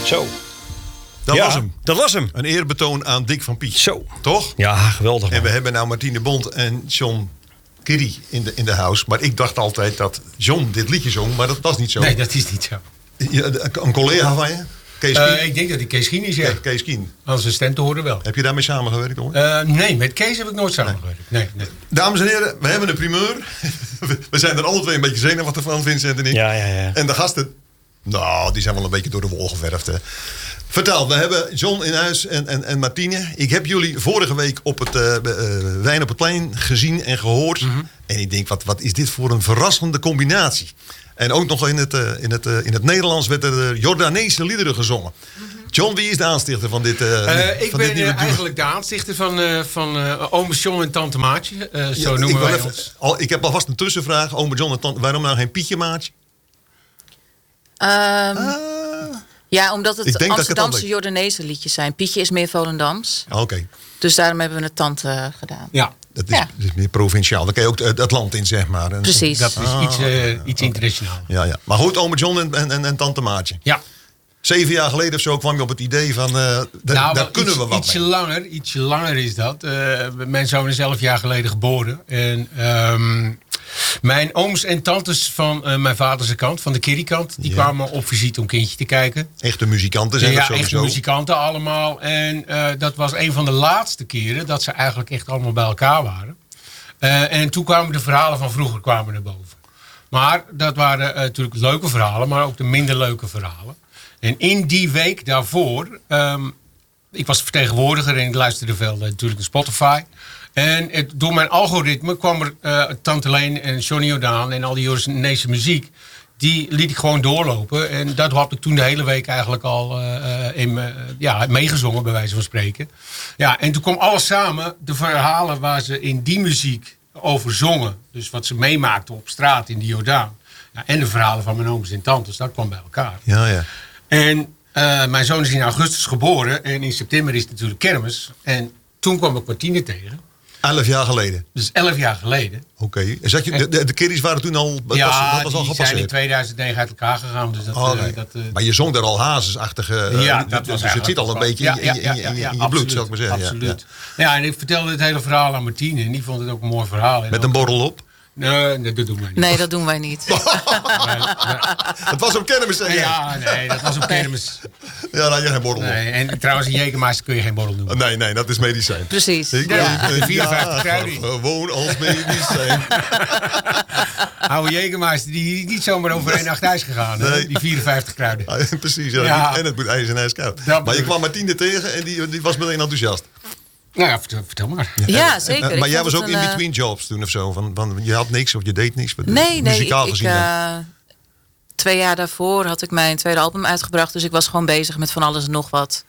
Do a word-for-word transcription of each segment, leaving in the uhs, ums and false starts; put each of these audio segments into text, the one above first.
Zo. Dat ja, was hem. Dat was hem. Een eerbetoon aan Dick van Piet. Zo. Toch? Ja, geweldig. Man. En we hebben nou Martine Bond en John Kerry in de, in de house. Maar ik dacht altijd dat John dit liedje zong. Maar dat was niet zo. Nee, dat is niet zo. Een collega van je? Kees Kien? Uh, ik denk dat hij Kees Kien is, ja. Kees Kien. Als zijn stem te horen wel. Heb je daarmee samengewerkt, hoor? Uh, nee, met Kees heb ik nooit samengewerkt. Nee, nee. Dames en heren, we hebben een primeur. We zijn er alle twee een beetje zenuwachtig van, Vincent en ik. Ja, ja, ja. En de gasten, nou, die zijn wel een beetje door de wol geverfd, hè. Vertel, we hebben John in huis en, en, en Martine. Ik heb jullie vorige week op het uh, uh, Wijn op het Plein gezien en gehoord. Mm-hmm. En ik denk, wat, wat is dit voor een verrassende combinatie. En ook nog in het, uh, in het, uh, in het Nederlands werden er Jordaanese liederen gezongen. Mm-hmm. John, wie is de aanstichter van dit uh, uh, Ik van ben dit nieuwe uh, eigenlijk de aanstichter van, uh, van uh, Ome John en Tante Maatje. Uh, zo ja, noemen wij even, ons. Al, ik heb alvast een tussenvraag. Ome John en Tante, waarom nou geen Pietje Maatje? Um, ah. Ja, omdat het Amsterdamse het Jordaanese liedjes zijn. Pietje is meer Volendams. Oké. Okay. Dus daarom hebben we het Tante gedaan. Ja. Dat is, ja. dat is meer provinciaal. Dan kan je ook het, het land in, zeg maar. En precies. Dat is ah, iets, uh, iets internationaal. Ja, ja. Maar goed, Ome John en, en, en, en Tante Maatje. Ja. Zeven jaar geleden of zo kwam je op het idee van, uh, d- nou, daar kunnen iets, we wat ietsje mee. Langer, ietsje langer is dat. Uh, mijn zoon is elf jaar geleden geboren. En um, mijn ooms en tantes van uh, mijn vaders kant, van de Kerrykant, die ja. kwamen op visite om kindje te kijken. Echte muzikanten zijn ja, dat sowieso. Echte muzikanten allemaal. En uh, dat was een van de laatste keren dat ze eigenlijk echt allemaal bij elkaar waren. Uh, en toen kwamen de verhalen van vroeger kwamen naar boven. Maar dat waren uh, natuurlijk leuke verhalen, maar ook de minder leuke verhalen. En in die week daarvoor, um, ik was vertegenwoordiger en ik luisterde veel uh, natuurlijk naar Spotify. En het, door mijn algoritme kwam er uh, Tante Leen en Johnny Jordaan en al die Jordaanese muziek. Die liet ik gewoon doorlopen. En dat had ik toen de hele week eigenlijk al uh, in, uh, ja, meegezongen, bij wijze van spreken. Ja, en toen kwam alles samen. De verhalen waar ze in die muziek over zongen. Dus wat ze meemaakten op straat in de Jordaan. Ja, en de verhalen van mijn ooms en tantes. Dat kwam bij elkaar. Ja, ja. En uh, mijn zoon is in augustus geboren. En in september is het natuurlijk kermis. En toen kwam ik Martine tegen. Elf jaar geleden? Dus elf jaar geleden. Oké. Okay. De, de, de kiddies waren toen al... Ja, was, dat was al die gepasseerd. zijn in tweeduizend negen uit elkaar gegaan. Dus dat, oh, nee. uh, dat, uh, maar je zong daar al hazesachtige... Uh, ja, dat was dus het zit al een beetje ja, in, ja, ja, in, in, in, in je bloed, zou ik maar zeggen. Absoluut. Ja, ja. ja, en ik vertelde het hele verhaal aan Martine. En die vond het ook een mooi verhaal. Met een borrel op? Nee, dat doen wij niet. Nee, dat doen wij niet. nee, nee. Het was op kermis, zeg jij? Ja, nee, dat was op kermis. Ja, dan had je geen borrel nee, op. En trouwens, in Jekermaas kun je geen borrel doen. Nee, nee, dat is medicijn. Precies. Ik ja, ben vierenvijftig ja, kruiden. Gewoon als medicijn. Oude Jekermaas, die is niet zomaar over één nacht ijs gegaan. Nee. Die vierenvijftig kruiden. Ja, precies, ja. Ja. En het moet ijs en ijskoud. Dat maar je kwam Martine tegen en die, die was meteen enthousiast. Nou ja, vertel, vertel maar. Ja, ja zeker. En, maar jij was ook een, in between jobs toen of zo? Van, van, je had niks of je deed niks? Nee, nee. Muzikaal ik, gezien ik, uh, twee jaar daarvoor had ik mijn tweede album uitgebracht. Dus ik was gewoon bezig met van alles en nog wat.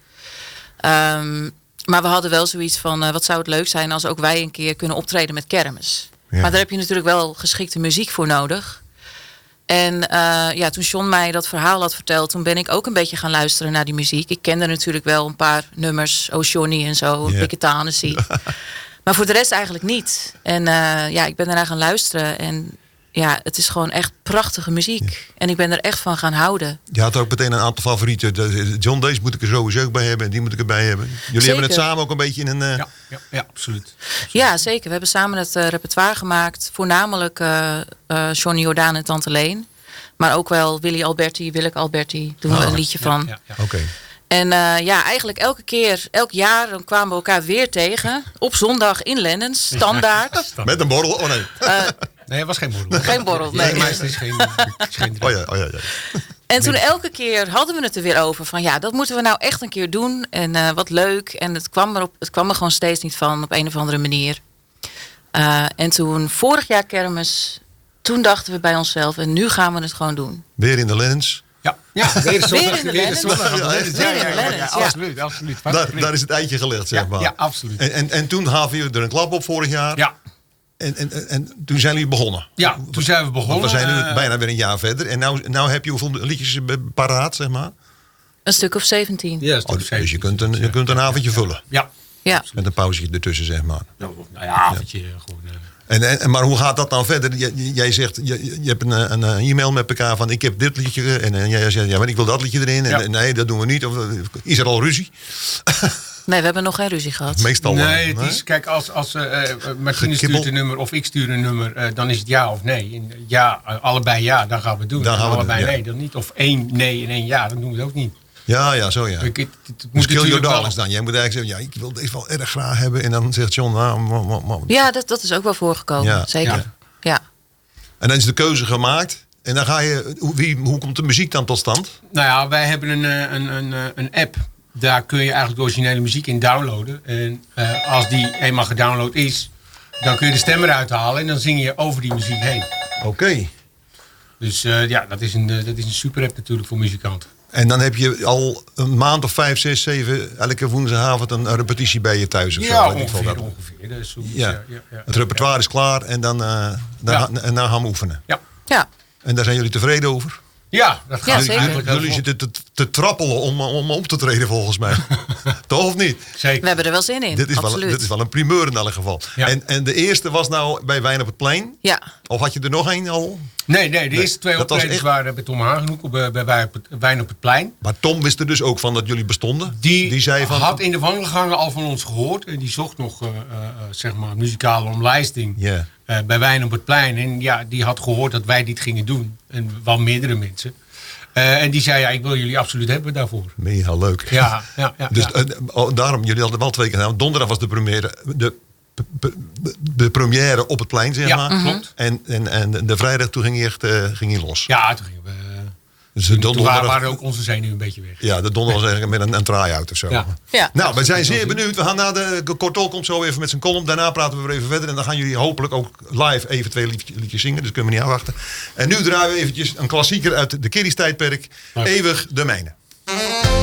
Um, maar we hadden wel zoiets van... Uh, wat zou het leuk zijn als ook wij een keer kunnen optreden met kermis. Ja. Maar daar heb je natuurlijk wel geschikte muziek voor nodig. En uh, ja, toen John mij dat verhaal had verteld... toen ben ik ook een beetje gaan luisteren naar die muziek. Ik kende natuurlijk wel een paar nummers. Oh Johnny en zo, yeah. Piketanessie. Maar voor de rest eigenlijk niet. En uh, ja, ik ben daarna gaan luisteren. En ja, het is gewoon echt prachtige muziek. Ja. En ik ben er echt van gaan houden. Je had ook meteen een aantal favorieten. John, deze moet ik er sowieso bij hebben. En die moet ik erbij hebben. Jullie zeker. hebben het samen ook een beetje in een... Uh... Ja, ja, ja, absoluut. absoluut. Ja, zeker. We hebben samen het uh, repertoire gemaakt. Voornamelijk uh, uh, Johnny Jordaan en Tante Leen. Maar ook wel Willy Alberti, Willeke Alberti. Doen oh, we een liedje ja, van. Ja, ja. Oké. Okay. En uh, ja, eigenlijk elke keer, elk jaar, dan kwamen we elkaar weer tegen. Op zondag in Lennens, standaard. Met een borrel? Oh nee. Uh, nee, het was geen borrel. Geen borrel, nee. nee maar het is geen, het is geen oh ja, oh ja, ja. En toen elke keer hadden we het er weer over. Van ja, dat moeten we nou echt een keer doen. En uh, wat leuk. En het kwam, er op, het kwam er gewoon steeds niet van op een of andere manier. Uh, en toen vorig jaar kermis... Toen dachten we bij onszelf, en nu gaan we het gewoon doen. Weer in de Lennens? Ja, ja weer, weer in de Lennens. Ja, ja, ja, ja, absoluut, absoluut. Daar, daar is het eitje gelegd, zeg maar. Ja, ja absoluut. En, en, en toen gaven jullie er een klap op vorig jaar. Ja. En, en, en toen zijn jullie begonnen. Ja, toen zijn we begonnen. Want we zijn nu uh, bijna weer een jaar verder. En nou, nou heb je hoeveel liedjes paraat, zeg maar? Een stuk of zeventien. Ja, een stuk oh, of zeventien. Dus je kunt een, je kunt een avondje vullen. Ja. Ja. Met een pauze ertussen, zeg maar. Nou ja, avondje ja. gewoon... Uh, En, en, maar hoe gaat dat dan verder? Jij, jij zegt, je, je hebt een, een, een e-mail met elkaar van ik heb dit liedje en, en jij zegt ja, maar ik wil dat liedje erin. En, ja. en nee, dat doen we niet. Of, is er al ruzie? Nee, we hebben nog geen ruzie gehad. Meestal nee, wel. het Nee? is, kijk, als, als uh, Martine Gekibbel. stuurt een nummer of ik stuur een nummer, uh, dan is het ja of nee. En ja, uh, allebei ja, dan gaan we het doen. Dan en gaan we allebei doen, ja. nee, dan niet. Of één nee en één ja, dan doen we het ook niet. Ja, ja, zo ja. Ik, het, het moet Dus kill your natuurlijk wel- darlings dan. Jij moet eigenlijk zeggen, ja, ik wil deze wel erg graag hebben. En dan zegt John, nou, ma, ma, ma. Ja, dat, dat is ook wel voorgekomen. Ja. Zeker. Ja. Ja. En dan is de keuze gemaakt. En dan ga je, hoe, wie, hoe komt de muziek dan tot stand? Nou ja, wij hebben een, uh, een, een, uh, een app. Daar kun je eigenlijk de originele muziek in downloaden. En uh, als die eenmaal gedownload is, dan kun je de stem eruit halen. En dan zing je over die muziek heen. Oké. Okay. Dus uh, ja, dat is, een, uh, dat is een super app natuurlijk voor muzikanten. En dan heb je al een maand of vijf, zes, zeven, elke woensdagavond een repetitie bij je thuis of Ja, zo. Weet ik ongeveer. veel. ongeveer. Dat is zoiets, Ja. ja, ja, ja. Het repertoire is klaar en dan, uh, dan, Ja. en dan gaan we oefenen. Ja, Ja. En daar zijn jullie tevreden over? ja dat gaat Ja, dus zeker. eigenlijk heel Jullie vlot. zitten te, te trappelen om, om op te treden volgens mij. Toch of niet? Zeker. We hebben er wel zin in. Dit is, wel, Absoluut. dit is wel een primeur in elk geval. Ja. En, en de eerste was nou bij Wijn op het Plein? Ja. Of had je er nog één al? Nee, nee, de eerste twee dat was optredens echt- waren bij Tom Hagenhoek op, bij, bij Wijn op het- Wijn op het Plein. Maar Tom wist er dus ook van dat jullie bestonden? Die, zei van... had in de wandelgangen al van ons gehoord. En die zocht nog, uh, uh, zeg maar, muzikale omlijsting Ja. uh, bij Wijn op het Plein. En ja, die had gehoord dat wij dit gingen doen. En wel meerdere mensen. Uh, en die zei, ja, ik wil jullie absoluut hebben daarvoor. Mega leuk. Ja, ja, ja. Dus ja. eh, oh, daarom, jullie hadden wel twee keer gedaan. Donderdag was de première, de, de, de première op het plein, zeg Ja, maar. mhm. klopt. En, en, en de vrijdag toen ging hij echt uh, ging hij los. Ja, toen gingen we... Dus de Toen donderdag, waren, waren ook onze zenuwen een beetje weg. ja, de donderdag was eigenlijk met een, een try-out of zo. Ja. Ja. Nou, we zijn zeer benieuwd. We gaan naar de Kortol komt zo even met zijn column. Daarna praten we weer even verder. En dan gaan jullie hopelijk ook live even twee liedjes, liedjes zingen. Dus kunnen we niet afwachten. En nu draaien we eventjes een klassieker uit de Kiddies tijdperk. Leuk. Eeuwig de mijne.